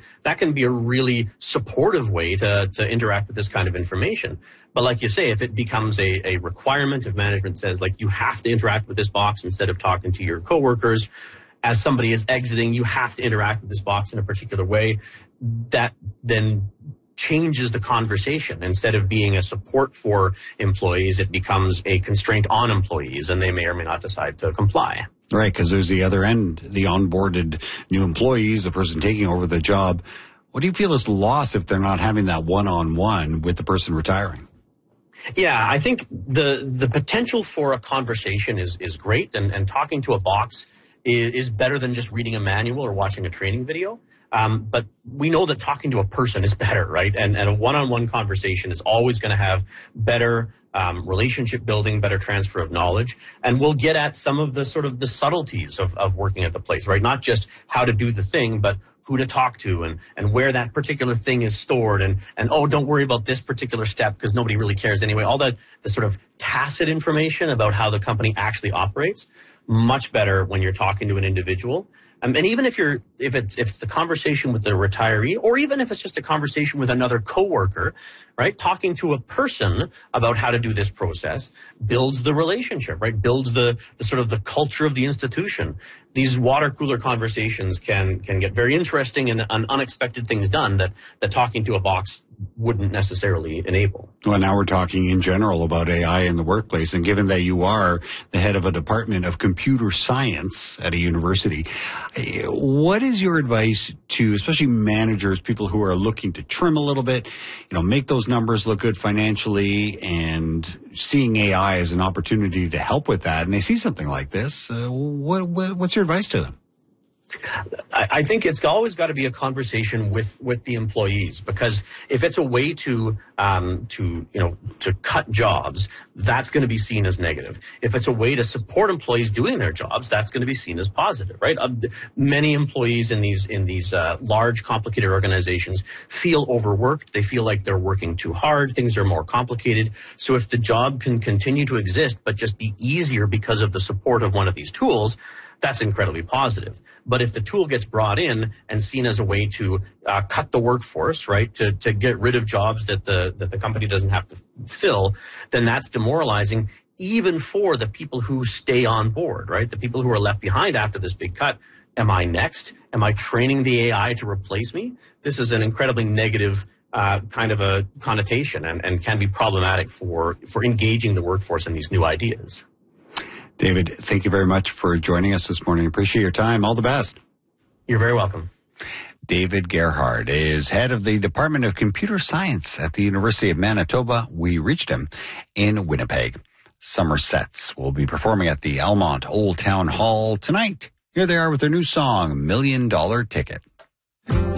that can be a really supportive way to interact with this kind of information. But like you say, if it becomes a requirement, if management says, like, you have to interact with this box instead of talking to your coworkers, as somebody is exiting, you have to interact with this box in a particular way, that then changes the conversation. Instead of being a support for employees, it becomes a constraint on employees, and they may or may not decide to comply. Right, because there's the other end, the onboarded new employees, the person taking over the job. What do you feel is lost if they're not having that one-on-one with the person retiring? Yeah, I think the potential for a conversation is great, and talking to a box is better than just reading a manual or watching a training video. But we know that talking to a person is better, right? And a one-on-one conversation is always going to have better relationship building, better transfer of knowledge. And we'll get at some of the sort of the subtleties of working at the place, right? Not just how to do the thing, but who to talk to and where that particular thing is stored and oh, don't worry about this particular step because nobody really cares anyway. All the sort of tacit information about how the company actually operates, much better when you're talking to an individual. And even if it's the conversation with the retiree, or even if it's just a conversation with another coworker, right? Talking to a person about how to do this process builds the relationship, right? Builds the sort of the culture of the institution. These water cooler conversations can get very interesting and unexpected things done that talking to a box wouldn't necessarily enable. Well, now we're talking in general about AI in the workplace, and given that you are the head of a department of computer science at a university, what is your advice to especially managers, people who are looking to trim a little bit, make those numbers look good financially, and seeing AI as an opportunity to help with that, and they see something like this? What's your advice to them? I think it's always got to be a conversation with the employees, because if it's a way to cut jobs, that's going to be seen as negative. If it's a way to support employees doing their jobs, that's going to be seen as positive, right? Many employees in these large, complicated organizations feel overworked. They feel like they're working too hard. Things are more complicated. So if the job can continue to exist but just be easier because of the support of one of these tools, that's incredibly positive. But if the tool gets brought in and seen as a way to cut the workforce, right, to get rid of jobs that the company doesn't have to fill, then that's demoralizing even for the people who stay on board, right? The people who are left behind after this big cut. Am I next? Am I training the AI to replace me? This is an incredibly negative kind of a connotation and can be problematic for engaging the workforce in these new ideas. David, thank you very much for joining us this morning. Appreciate your time. All the best. You're very welcome. David Gerhard is head of the Department of Computer Science at the University of Manitoba. We reached him in Winnipeg. Summer Sets will be performing at the Almont Old Town Hall tonight. Here they are with their new song, $1 Million Ticket.